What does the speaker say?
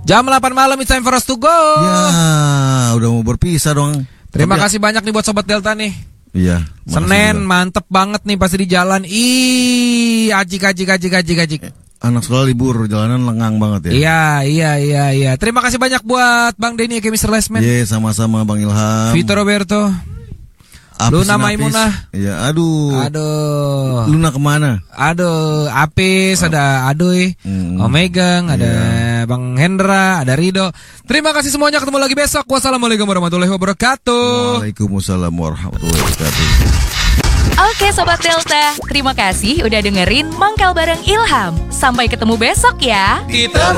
Jam 8 malam, it's time for us to go. Ya, udah mau berpisah dong. Terima kasih banyak nih buat Sobat Delta nih. Iya. Senin mantep banget nih pasti di jalan. Ajik. Anak sekolah libur, jalanan lengang banget ya. Iya. Terima kasih banyak buat Bang Denny ya, Mr. Lesman. Iya, sama-sama Bang Ilham. Vito Roberto. Luna Maimunah. Iya, aduh. Aduh. Luna kemana? Aduh, Apis, ada Aduy, Omegang, ada Bang Hendra, ada Rido. Terima kasih semuanya, ketemu lagi besok. Wassalamualaikum warahmatullahi wabarakatuh. Waalaikumsalam warahmatullahi wabarakatuh. Oke Sobat Delta, terima kasih udah dengerin Mangkal bareng Ilham. Sampai ketemu besok ya. Kita